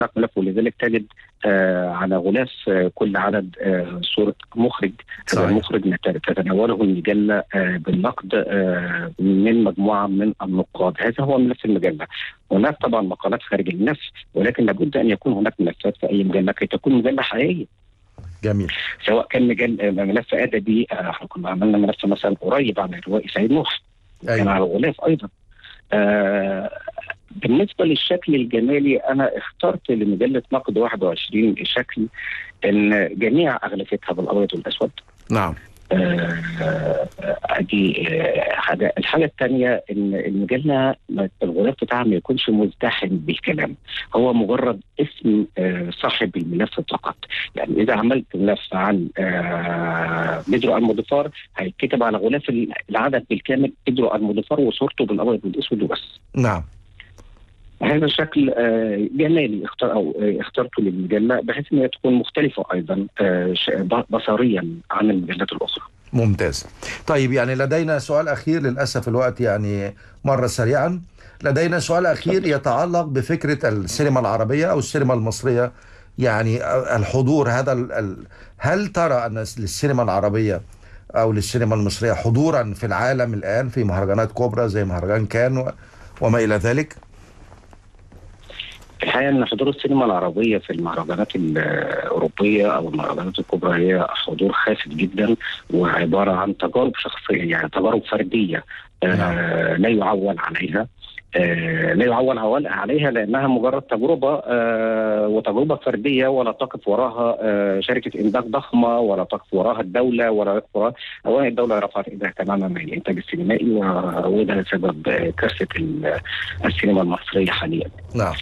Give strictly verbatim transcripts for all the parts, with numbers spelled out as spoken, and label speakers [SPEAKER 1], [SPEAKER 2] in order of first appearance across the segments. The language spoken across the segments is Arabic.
[SPEAKER 1] ملف، ولذلك تجد آه على غلاف آه كل عدد آه صورة مخرج. هذا المخرج تتناوله المجلة آه بالنقد آه من مجموعة من النقاد. هذا هو ملف المجلة. هناك طبعا مقالات خارج الملف، ولكن لابد أن يكون هناك ملفات في أي مجلة كي تكون مجلة حقيقية.
[SPEAKER 2] جميل.
[SPEAKER 1] سواء كان مجل ملف أدبي، احنا كنا عملنا ملف مثلا قريب عن الروائي سعيد نوح، أيوة. كان على غلاف أيضا. آه بالنسبة للشكل الجمالي، أنا اخترت لمجلة نقد واحد وعشرين شكل إن جميع أغلفتها بالأبيض والأسود.
[SPEAKER 2] نعم.
[SPEAKER 1] ادي آه حاجه. الحاجه الثانيه ان المجله الغلاف بتاعها ما يكونش مزدحم بالكلام، هو مجرد اسم آه صاحب الملف فقط. يعني اذا عملت ملف عن آه بدر المضيفار هيتكتب على غلاف العدد بالكامل بدر المضيفار وصورته بالابيض والاسود وبس.
[SPEAKER 2] نعم.
[SPEAKER 1] هذا شكل آه جمالي اختار او آه اخترته للمجله بحيث انها تكون مختلفه ايضا آه بصريا عن المجلات الاخرى.
[SPEAKER 2] ممتاز. طيب يعني لدينا سؤال اخير، للاسف الوقت يعني مر سريعا. لدينا سؤال اخير يتعلق بفكره السينما العربيه او السينما المصريه. يعني الحضور هذا ال... هل ترى ان للسينما العربيه او للسينما المصريه حضورا في العالم الان في مهرجانات كبرى زي مهرجان كان و... وما الى ذلك؟
[SPEAKER 1] الحقيقة أن حضور السينما العربية في المهرجانات الأوروبية أو المهرجانات الكبرى هي حضور خافت جدا، وعبارة عن تجارب شخصية، يعني تجارب فردية آه لا يعول عليها. آه لا يعول عليها لأنها مجرد تجربة آه وتجربة فردية، ولا تقف وراها آه شركة إنتاج ضخمة، ولا تقف وراها الدولة، ولا تقف وراها أولا الدولة رفعت إيدها تماما من الإنتاج السينمائي، وده سبب كارثة السينما المصرية حاليا.
[SPEAKER 2] نعم.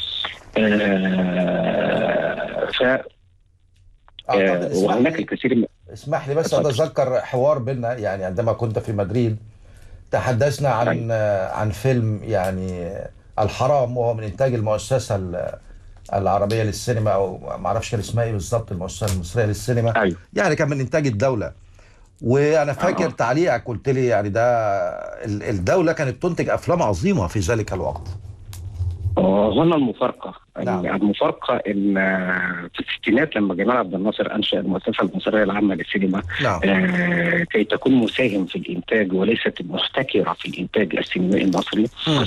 [SPEAKER 1] آه ف آه وهناك الكثير من...
[SPEAKER 2] اسمح لي بس أتذكر حوار بيننا يعني عندما كنت في مدريد، تحدثنا عن أي. عن فيلم يعني الحرام، وهو من إنتاج المؤسسة العربية للسينما، أو ما أعرفش كان اسمها إيه بالظبط، المؤسسة المصرية للسينما.
[SPEAKER 1] أي.
[SPEAKER 2] يعني كان من إنتاج الدولة. وأنا فاكر أه. تعليقك قلت لي يعني ده الدولة كانت تنتج أفلام عظيمة في ذلك الوقت.
[SPEAKER 1] هنا المفارقة.
[SPEAKER 2] نعم.
[SPEAKER 1] المفارقة ان في الستينات لما جمال عبد الناصر انشأ المؤسسة المصرية العامة للسينما،
[SPEAKER 2] نعم.
[SPEAKER 1] آه كي تكون مساهم في الانتاج وليست محتكرة في الانتاج السينمائي المصري.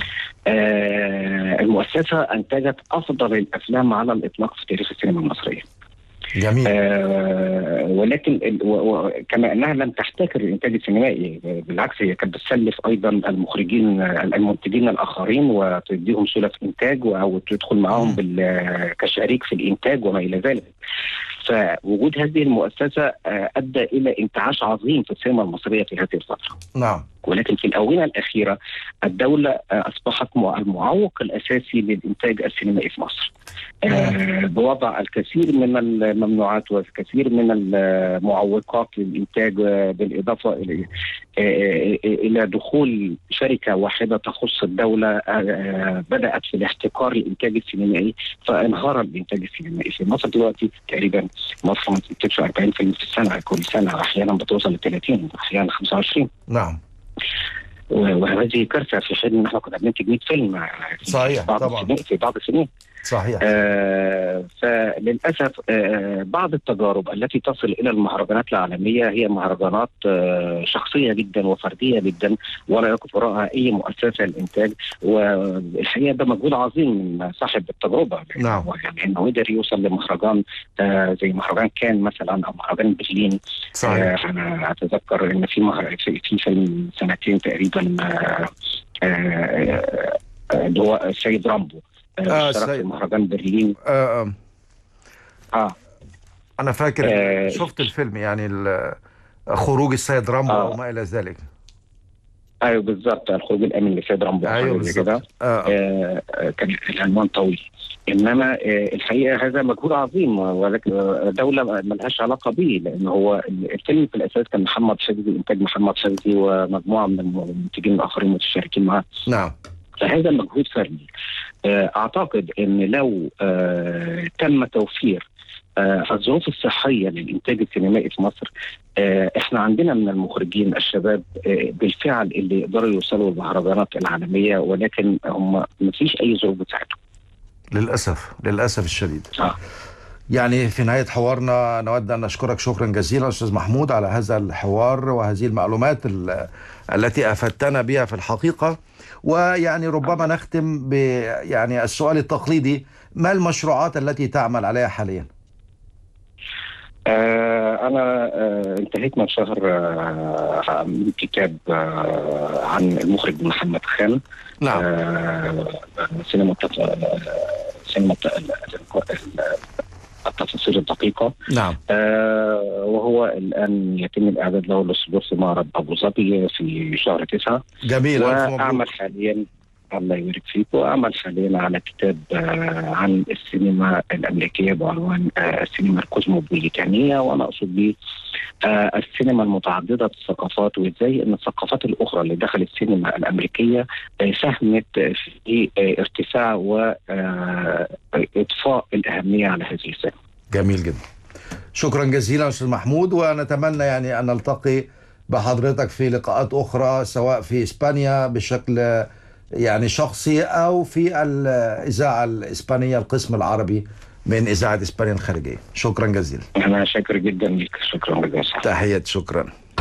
[SPEAKER 1] آه المؤسسة انتجت افضل الافلام على الاطلاق في تاريخ السينما المصرية.
[SPEAKER 2] جميل.
[SPEAKER 1] آه ولكن كما انها لم تحتكر الانتاج السينمائي، بالعكس هي كانت بتسلف ايضا المخرجين المنتجين الاخرين وتديهم سلف انتاج او تدخل معهم كشريك في الانتاج وما الى ذلك. فوجود هذه المؤسسة ادى الى انتعاش عظيم في السينما المصرية في هذه الفترة.
[SPEAKER 2] نعم.
[SPEAKER 1] ولكن في الآونة الأخيرة الدولة أصبحت المعوق الأساسي للإنتاج السينمائي في مصر، آه بوضع الكثير من الممنوعات والكثير من المعوقات للإنتاج، بالإضافة إلى آه إلى دخول شركة واحدة تخص الدولة آه بدأت في الاحتكار الإنتاج السينمائي، فانهار الإنتاج السينمائي في مصر. دلوقتي تقريبا مصر ما بتنتجش أربعين فيلم في السنة، كل سنة أحيانا بتوصل ل ثلاثين، أحيانا خمسة وعشرين.
[SPEAKER 2] نعم.
[SPEAKER 1] وهذه كارثه في حين ان احنا كنا بننتج مية فيلم
[SPEAKER 2] صحيح
[SPEAKER 1] بعض
[SPEAKER 2] طبعا
[SPEAKER 1] السنين في بعض السنين.
[SPEAKER 2] صحيح.
[SPEAKER 1] آه فللاسف آه بعض التجارب التي تصل الى المهرجانات العالميه هي مهرجانات آه شخصيه جدا وفرديه جدا، ولا يقف وراءها اي مؤسسه للانتاج. والحقيقه ده مجهود عظيم من صاحب التجربه.
[SPEAKER 2] نعم.
[SPEAKER 1] يعني انه قدر يوصل لمهرجان آه زي مهرجان كان مثلا او مهرجان برلين.
[SPEAKER 2] صحيح.
[SPEAKER 1] آه انا اتذكر ان في مهر... في فيلم سنتين تقريبا آه آه اللي هو السيد رامبو
[SPEAKER 2] آه
[SPEAKER 1] اشترك
[SPEAKER 2] سيد.
[SPEAKER 1] في مهرجان برلين.
[SPEAKER 2] آه, آه.
[SPEAKER 1] اه
[SPEAKER 2] انا فاكر
[SPEAKER 1] آه
[SPEAKER 2] شفت الفيلم، يعني خروج السيد رامبو
[SPEAKER 1] آه.
[SPEAKER 2] وما الى ذلك.
[SPEAKER 1] ايوه بالظبط، الخروج الامن للسيد رامبو.
[SPEAKER 2] ايوه بالظبط.
[SPEAKER 1] كده
[SPEAKER 2] آه.
[SPEAKER 1] آه كان العنوان طويل، انما آه الحقيقه هذا مجهود عظيم، ولكن دوله ما لهاش علاقه به، لان هو الفيلم في الاساس كان محمد شاذلي، انتاج محمد شاذلي ومجموعه من المنتجين الاخرين متشاركين معاه.
[SPEAKER 2] نعم.
[SPEAKER 1] فهذا مجهود فردي. اعتقد ان لو آه تم توفير آه الظروف الصحيه للانتاج السينمائي في مصر، آه احنا عندنا من المخرجين الشباب آه بالفعل اللي يقدروا يوصلوا للمهرجانات العالميه، ولكن هم ما فيش اي ظروف بتساعدهم.
[SPEAKER 2] للأسف للأسف الشديد.
[SPEAKER 1] آه.
[SPEAKER 2] يعني في نهاية حوارنا نود أن نشكرك شكرا جزيلا أستاذ محمود على هذا الحوار وهذه المعلومات التي أفدتنا بها في الحقيقة. ويعني ربما نختم ب يعني السؤال التقليدي: ما المشروعات التي تعمل عليها حاليا؟
[SPEAKER 1] آه أنا آه انتهيت من شهر آه من كتاب آه عن المخرج محمد خان.
[SPEAKER 2] نعم.
[SPEAKER 1] آه سينما سينما التفاصيل الدقيقة.
[SPEAKER 2] نعم.
[SPEAKER 1] آه وهو الآن يتم الإعداد له للصدور في معرض أبو ظبي في شهر تسعة.
[SPEAKER 2] جميل.
[SPEAKER 1] وأعمل حاليا، الله يبارك فيك، وأعمل حاليا على كتاب آه عن السينما الأمريكية بعنوان آه السينما الكوزموبوليتانية، وأنا أقصد به آه السينما المتعددة الثقافات، وإزاي أن الثقافات الأخرى اللي دخلت السينما الأمريكية آه ساهمت في آه ارتفاع وإضفاء الأهمية على هذه السينما.
[SPEAKER 2] جميل جدا. شكرا جزيلا أستاذ محمود، ونتمنى يعني أن نلتقي بحضرتك في لقاءات أخرى سواء في إسبانيا بشكل يعني شخصي أو في الإذاعة الإسبانية القسم العربي من إذاعة إسبانيا الخارجية. شكرا جزيلا.
[SPEAKER 1] أنا شاكر جدا لك. شكرا جزيلا.
[SPEAKER 2] تحية. شكرا.